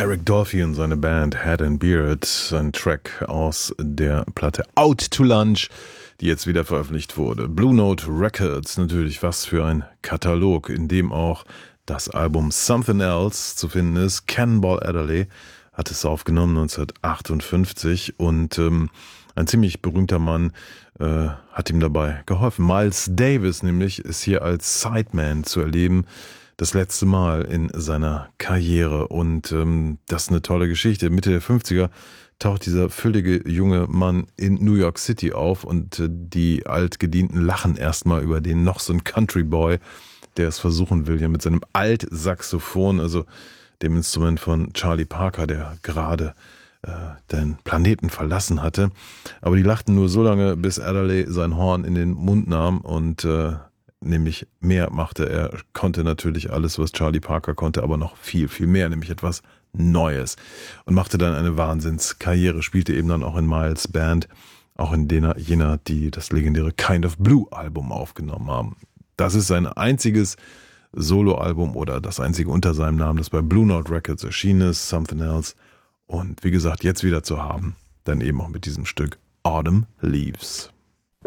Eric Dolphy und seine Band Head and Beard, ein Track aus der Platte Out to Lunch, die jetzt wieder veröffentlicht wurde. Blue Note Records, natürlich was für ein Katalog, in dem auch das Album Something Else zu finden ist. Cannonball Adderley hat es aufgenommen 1958 und ein ziemlich berühmter Mann hat ihm dabei geholfen. Miles Davis nämlich ist hier als Sideman zu erleben, das letzte Mal in seiner Karriere, und das ist eine tolle Geschichte. Mitte der 50er taucht dieser füllige junge Mann in New York City auf und die Altgedienten lachen erstmal über den, noch so ein Country Boy, der es versuchen will, hier mit seinem Altsaxophon, also dem Instrument von Charlie Parker, der gerade den Planeten verlassen hatte. Aber die lachten nur so lange, bis Adderley sein Horn in den Mund nahm und nämlich mehr machte. Er konnte natürlich alles, was Charlie Parker konnte, aber noch viel, viel mehr, nämlich etwas Neues. Und machte dann eine Wahnsinnskarriere, spielte eben dann auch in Miles' Band, auch in jener, die das legendäre Kind of Blue Album aufgenommen haben. Das ist sein einziges Soloalbum oder das einzige unter seinem Namen, das bei Blue Note Records erschienen ist, Something Else. Und wie gesagt, jetzt wieder zu haben, dann eben auch mit diesem Stück Autumn Leaves.